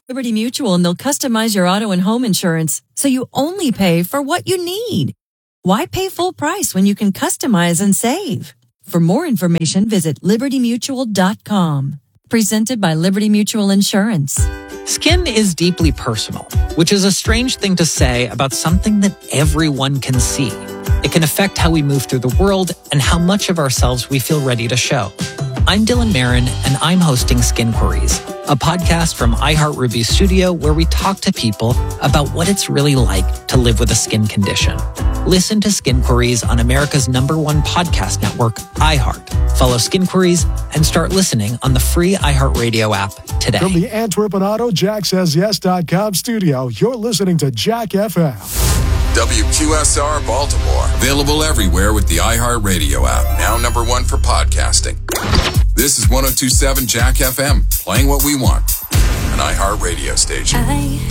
Liberty Mutual, and they'll customize your auto and home insurance so you only pay for what you need. Why pay full price when you can customize and save? For more information, visit libertymutual.com. Presented by Liberty Mutual Insurance. Skin is deeply personal, which is a strange thing to say about something that everyone can see. It can affect how we move through the world and how much of ourselves we feel ready to show. I'm Dylan Marin, and I'm hosting Skin Queries, a podcast from iHeartRuby Studio where we talk to people about what it's really like to live with a skin condition. Listen to Skin Queries on America's #1 podcast network, iHeart. Follow Skin Queries and start listening on the free iHeartRadio app today. From the Antwerp and Auto JackSaysYes.com studio, you're listening to Jack FM. WQSR Baltimore. Available everywhere with the iHeartRadio app. Now #1 for podcasting. This is 102.7 Jack FM. Playing what we want. An iHeartRadio station.